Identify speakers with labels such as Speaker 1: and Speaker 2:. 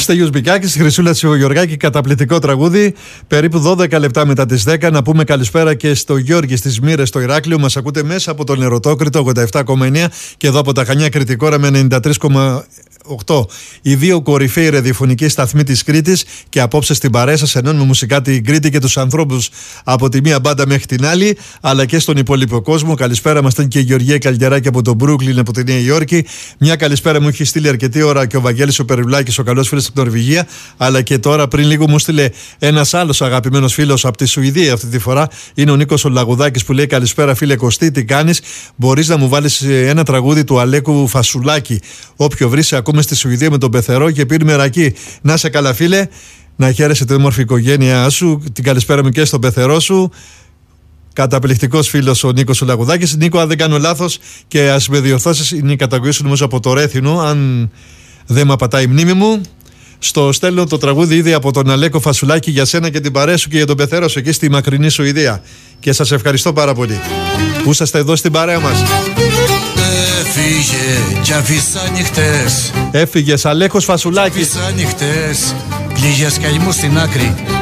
Speaker 1: Στέλιος Μπικάκης, Χρυσούλα Τσιογιοργάκη, καταπληκτικό τραγούδι. Περίπου 12 λεπτά μετά τις 10. Να πούμε καλησπέρα και στο Γιώργη στις Μοίρες στο Ηράκλειο. Μας ακούτε μέσα από τον Ερωτόκριτο 87,9 και εδώ από τα Χανιά Κρητικόρα με 93,8. Οι δύο κορυφαίοι ραδιοφωνικοί σταθμοί της Κρήτης και απόψε στην παρέα σας ενώνουμε μουσικά την Κρήτη και τους ανθρώπους από τη μία μπάντα μέχρι την άλλη, αλλά και στον υπόλοιπο κόσμο. Καλησπέρα μας ήταν και η Γεωργία Καλγεράκη από τον Μπρούκλιν, από τη Νέα Υόρκη. Μια καλησπέρα μου έχει στείλει αρκετή ώρα και ο Βαγγέλης ο Περιβλάκης, ο καλός φίλος από την Νορβηγία, αλλά και τώρα πριν λίγο μου στείλε ένας άλλος αγαπημένος φίλος από τη Σουηδία αυτή τη φορά. Είναι ο Νίκος ο Λαγουδάκης που λέει: καλησπέρα φίλε Κωστή, τι κάνεις? Μπορείς να μου βάλεις ένα τραγούδι του Αλέκου Φασουλάκη? Όποιο βρει, ακούμε στη Σουηδία με τον Πεθερό και πίνουμε ρακί. Να σε καλά, φίλε. Να χαίρεσαι την όμορφη οικογένειά σου. Την καλησπέρα μου και στον Πεθερό σου. Καταπληκτικός φίλος ο Νίκος ο Λαγουδάκης. Νίκο, αν δεν κάνω λάθος και ας με διορθώσεις, είναι η καταγωγή σου νομίζω από το Ρέθινο, αν δεν με απατάει η μνήμη μου. Στο στέλνω το τραγούδι ήδη από τον Αλέκο Φασουλάκη για σένα και την παρέα σου και για τον Πεθερό σου εκεί στη μακρινή Σουηδία. Και σας ευχαριστώ πάρα πολύ που είσαστε εδώ στην παρέα μας.
Speaker 2: Έφυγε κι αφήσα ανοιχτές.
Speaker 1: Έφυγες Αλέκος Φασουλάκης.
Speaker 2: Αφήσα ανοιχτές, πληγές καημού στην άκρη.